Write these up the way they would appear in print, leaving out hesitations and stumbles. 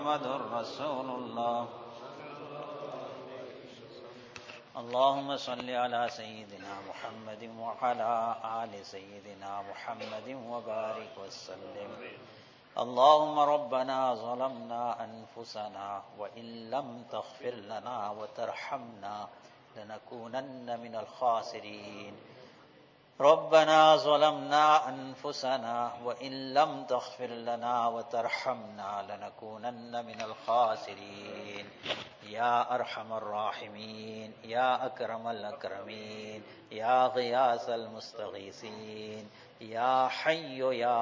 محمد رسول الله اللهم صل على سيدنا محمد وعلى آل سيدنا محمد وبارك وسلم اللهم ربنا ظلمنا أنفسنا وإن لم تغفر لنا وترحمنا لنكونن من الخاسرين ربنا ظلمنا أنفسنا وإن لم تغفر لنا وترحمنا لنكونن من الخاسرين يا أرحم الراحمين يا أكرم الأكرمين يا غياث المستغيثين يا حي يا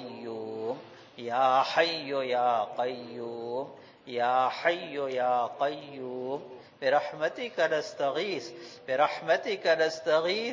قيوم يا حي يا قيوم يا حي يا قيوم برحمتك نستغيث برحمتك نستغيث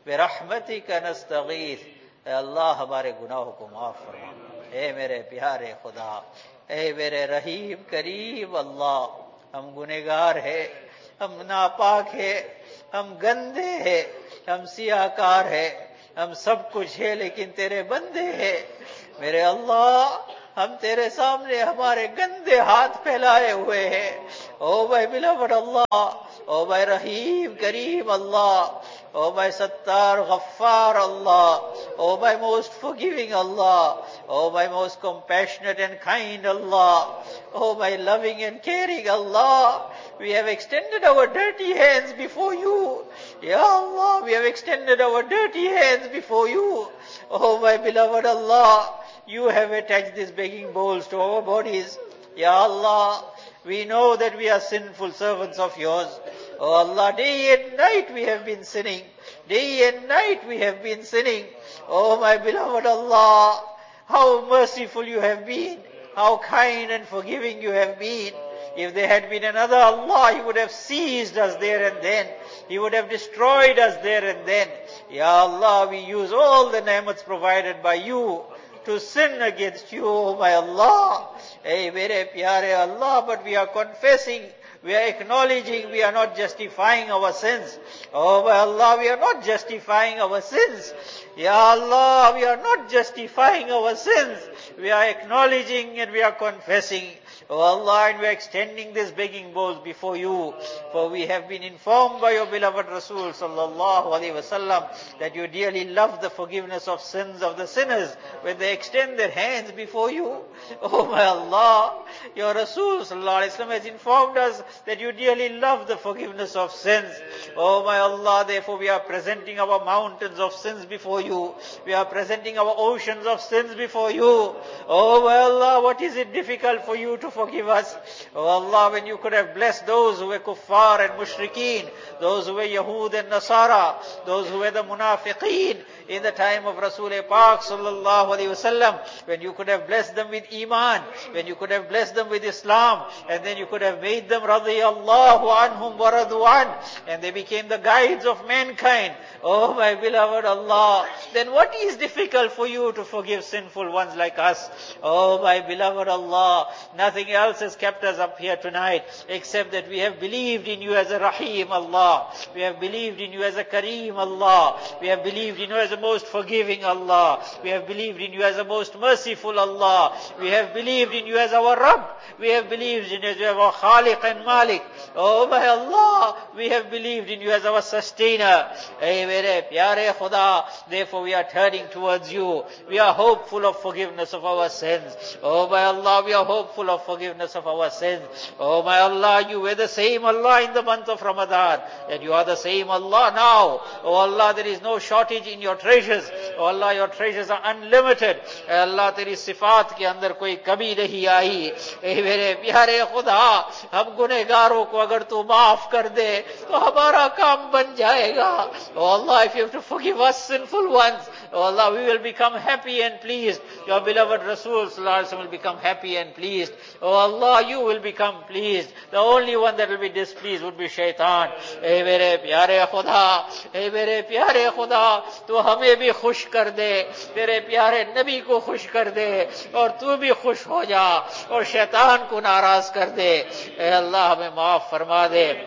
برحمتك نستغيث اے اللہ ہمارے گناہوں کو معاف فرما اے میرے پیارے خدا اے میرے رحیم کریم اللہ ہم گنہگار ہیں ہم ناپاک ہیں ہم گندے ہیں ہم سیاہکار ہیں ہم سب کچھ ہے لیکن تیرے بندے ہیں میرے اللہ ہم تیرے سامنے ہمارے گندے ہاتھ پھیلائے ہوئے ہیں او بھائی بلافڈ اللہ او بھائی رحیم کریم اللہ Oh my Sattar Ghaffar Allah, oh my most forgiving Allah, oh my most compassionate and kind Allah, oh my loving and caring Allah, we have extended our dirty hands before you. Ya Allah, we have extended our dirty hands before you. Oh my beloved Allah, you have attached these begging bowls to our bodies. Ya Allah, we know that we are sinful servants of yours. Oh Allah, day and night we have been sinning. Day and night we have been sinning. Oh my beloved Allah, how merciful you have been. How kind and forgiving you have been. If there had been another Allah, He would have seized us there and then. He would have destroyed us there and then. Ya Allah, we use all the ni'mats provided by you to sin against you, oh my Allah. Hey, mere pyare Allah, but we are confessing, we are acknowledging, we are not justifying our sins. Oh my Allah, we are not justifying our sins. Ya Allah, we are not justifying our sins. We are acknowledging and we are confessing. Oh Allah, and we are extending these begging bowls before you. For we have been informed by your beloved Rasul sallallahu alaihi wasallam that you dearly love the forgiveness of sins of the sinners when they extend their hands before you. Oh my Allah, your Rasul sallallahu alaihi wasallam has informed us that you dearly love the forgiveness of sins. Oh my Allah, therefore we are presenting our mountains of sins before you. We are presenting our oceans of sins before you. Oh my Allah, what is it difficult for you to forgive us? Oh Allah, when you could have blessed those who were kuffar and mushrikeen, those who were Yahud and Nasara, those who were the munafiqeen in the time of Rasul Pak sallallahu alaihi wasallam, when you could have blessed them with Iman, when you could have blessed them with Islam, and then you could have made them radiyallahu anhum wa radu an, and they became the guides of mankind. Oh my beloved Allah, then what is difficult for you to forgive sinful ones like us? Oh my beloved Allah, nothing else has kept us up here tonight except that we have believed in you as a Rahim Allah. We have believed in you as a Kareem Allah. We have believed in you as a most forgiving Allah. We have believed in you as a most merciful Allah. We have believed in you as our Rabb. We have believed in you as our Khaliq and Malik. Oh my Allah, we have believed in you as our sustainer. Hey mere pyare Khuda, therefore we are turning towards you. We are hopeful of forgiveness of our sins. Oh my Allah, we are hopeful of forgiveness of our sins. Oh my Allah, you were the same Allah in the month of Ramadan, and you are the same Allah now. Oh Allah, there is no shortage in your treasures. Oh Allah, your treasures are unlimited. Hey Allah, teri sifat ke andar koi kami nahi aayi. Hey mere pyare Khuda, hum gunehgaron ko agar tu maaf kar de, to hamara kaam ban jayega. Oh Allah, if you have to forgive us sinful ones, oh Allah, we will become happy and pleased. Your beloved Rasul sallallahu alaihi wasallam will become happy and pleased. Oh Allah, you will become pleased. The only one that will be displeased would be shaitan. Hey mere pyare Khuda, hey mere pyare Khuda, tu hame bhi khush kar de, tere pyare Nabi ko khush kar de, aur tu bhi khush ho ja, aur shaitan ko naraz kar de. Hey Allah, hame maaf farma de.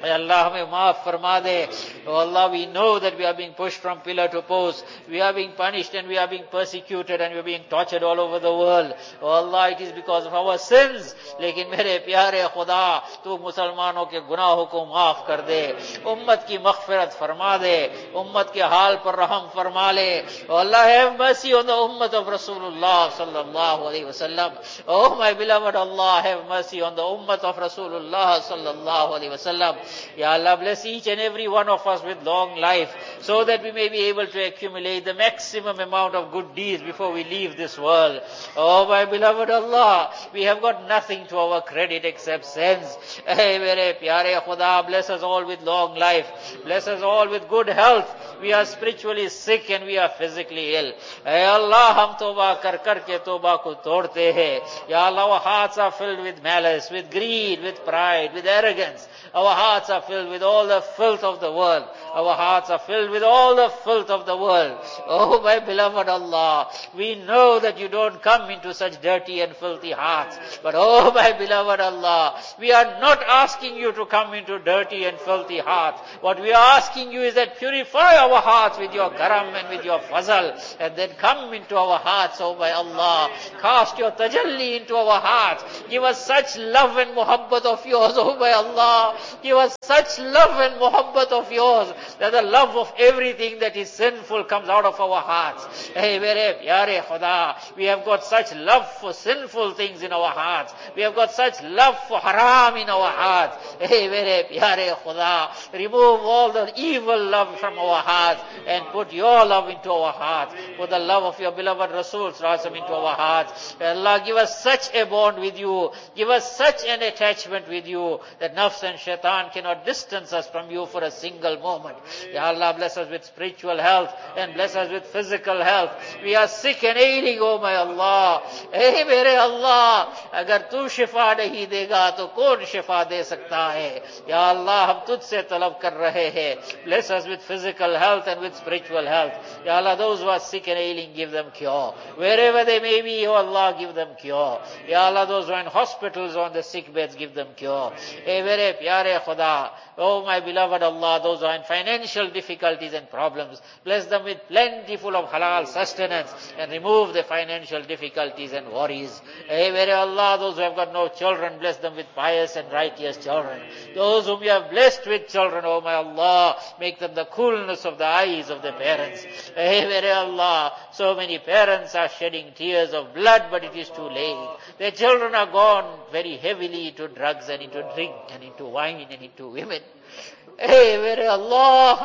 Allah, hame maaf farma de. Oh Allah, we know that we are being pushed from pillar to post. We are being punished and we are being persecuted and we are being tortured all over the world. Oh Allah, it is because of our sins. Lekin mere pyare Khuda, tu Musalmano ke gunaho ko maaf kar de. Ummat ki maghfirat farma de. Ummat ke hal par raham farma le. Oh Allah, have mercy on the ummah of Rasulullah sallallahu alaihi wasallam. Oh my beloved Allah, have mercy on the ummah of Rasulullah sallallahu alaihi wasallam. Ya Allah, bless each and every one of us with long life, so that we may be able to accumulate the maximum amount of good deeds before we leave this world. Oh my beloved Allah, we have got nothing to our credit except sins. Hey, mere pyare Khuda, bless us all with long life. Bless us all with good health. We are spiritually sick and we are physically ill. Hey Allah, hum toba kar ke toba ko todte hai. Ya Allah, our hearts are filled with malice, with greed, with pride, with arrogance. Our hearts are filled with all the filth of the world. Our hearts are filled with all the filth of the world. Oh my beloved Allah, we know that you don't come into such dirty and filthy hearts. But oh my beloved Allah, we are not asking you to come into dirty and filthy hearts. What we are asking you is that purify our hearts with your karam and with your fazal, and then come into our hearts, oh my Allah. Cast your tajalli into our hearts. Give us such love and muhabbat of yours, oh my Allah. Give us such love and muhabbat of yours, that the love of everything that is sinful comes out of our hearts. Hey, mere pyare Khuda, we have got such love for sinful things in our hearts. We have got such love for haram in our hearts. Hey, mere pyare Khuda, remove all the evil love from our hearts and put your love into our hearts. Put the love of your beloved Rasul into our hearts. Allah, give us such a bond with you. Give us such an attachment with you that nafs and shaitan cannot distance us from you for a single moment. Ya Allah, bless us with spiritual health and bless us with physical health. We are sick and ailing, oh my Allah. Hey mere Allah, agar tu shifa nahi dega to kaun shifa de sakta hai? Ya Allah, hum tujhse talab kar rahe hai. Bless us with physical health and with spiritual health. Ya Allah, those who are sick and ailing, give them cure. Wherever they may be, oh Allah, give them cure. Ya Allah, those who are in hospitals or on the sick beds, give them cure. Hey mere pyare Khuda, oh my beloved Allah, those who are in financial difficulties and problems, bless them with plentiful of halal sustenance and remove the financial difficulties and worries. Hey mere Allah, those who have got no children, bless them with pious and righteous children. Those whom you have blessed with children, oh my Allah, make them the coolness of the eyes of the parents. Hey mere Allah, so many parents are shedding tears of blood, but it is too late. Their children are gone very heavily into drugs and into drink and into wine and into women. Hey mere Allah,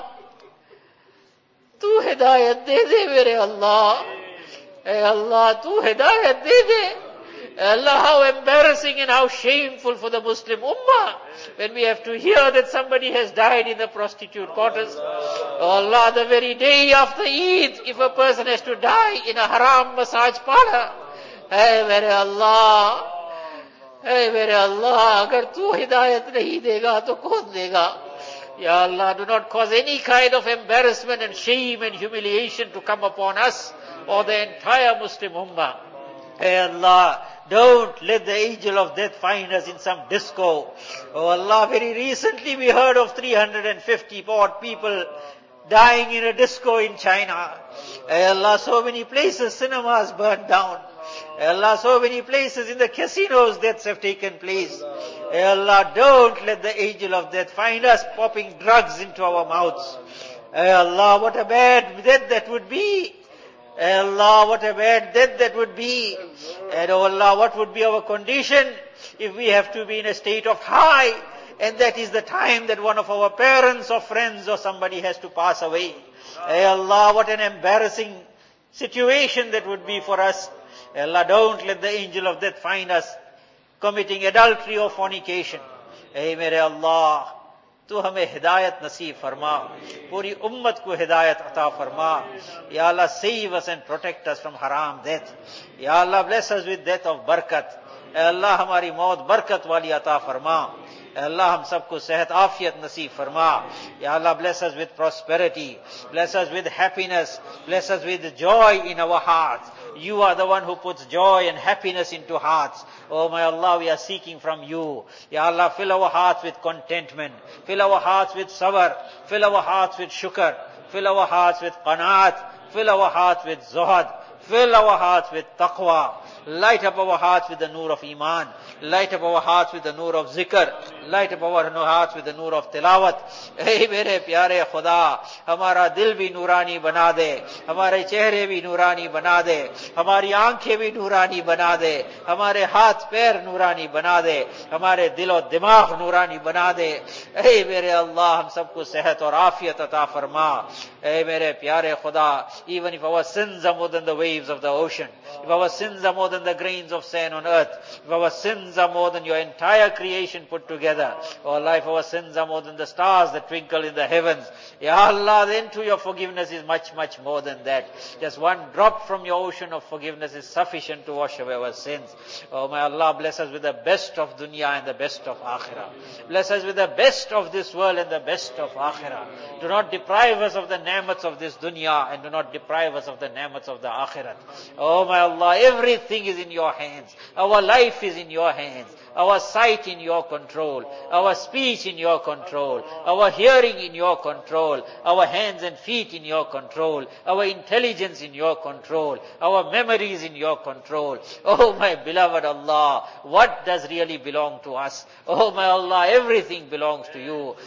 tu hidayat de de mere Allah. Hey Allah, tu hidayat de de. Allah, how embarrassing and how shameful for the Muslim Ummah when we have to hear that somebody has died in the prostitute quarters. Oh Allah, the very day after Eid, if a person has to die in a haram massage parlor. Hey mere Allah, hey mere Allah, agar tu hidayat nahi dega to kaun dega? Ya Allah, do not cause any kind of embarrassment and shame and humiliation to come upon us or the entire Muslim Ummah. Hey Allah, don't let the angel of death find us in some disco. Oh Allah, very recently we heard of 350 odd people dying in a disco in China. Hey Allah, so many places cinemas burned down. Hey Allah, so many places in the casinos deaths have taken place. Hey Allah, don't let the angel of death find us popping drugs into our mouths. Hey Allah, what a bad death that would be. Hey Allah, what a bad death that would be. And oh Allah, what would be our condition if we have to be in a state of high, and that is the time that one of our parents or friends or somebody has to pass away. Hey Allah, what an embarrassing situation that would be for us. Hey Allah, don't let the angel of death find us committing adultery or fornication. Hey mere Allah, تو ہمیں ہدایت نصیب فرما, پوری امت کو ہدایت عطا فرما. Ya Allah, save us and protect us from haram death. Ya Allah, bless us with death of barakat. اے اللہ ہماری موت برکت والی عطا فرما. اے اللہ ہم سب کو صحت عافیت نصیب فرما. Ya Allah, bless us with prosperity, bless us with happiness, bless us with joy in our hearts. You are the one who puts joy and happiness into hearts. Oh my Allah, we are seeking from you. Ya Allah, fill our hearts with contentment. Fill our hearts with sabr. Fill our hearts with shukr. Fill our hearts with qanaat. Fill our hearts with zuhad. Fill our hearts with taqwa. Light up our hearts with the nur of iman. Light up our hearts with the nur of zikr. Light up our hearts with the nur of tilawat. Hey mere pyare Khuda, hamara dil bhi nurani bana de, hamare chehre bhi nurani bana de, hamari aankhein bhi nurani bana de, hamare haath pair nurani bana de, hamare dil aur dimag nurani bana de. Hey mere Allah, hum sabko sehat aur aafiyat ata farma. Hey mere pyare Khuda, even if our sins are more than the waves of the ocean, if our sins are more than the grains of sand on earth, if our sins are more than your entire creation put together, oh Allah, if our sins are more than the stars that twinkle in the heavens, Ya Allah, then too your forgiveness is much, much more than that. Just one drop from your ocean of forgiveness is sufficient to wash away our sins. Oh my Allah, bless us with the best of dunya and the best of akhirah. Bless us with the best of this world and the best of akhirah. Do not deprive us of the ni'mats of this dunya and do not deprive us of the ni'mats of the akhirat. Oh my Allah, everything is in your hands. Our life is in your hands. Our sight in your control. Our speech in your control. Our hearing in your control. Our hands and feet in your control. Our intelligence in your control. Our memories in your control. Oh my beloved Allah, what does really belong to us? Oh my Allah, everything belongs to you.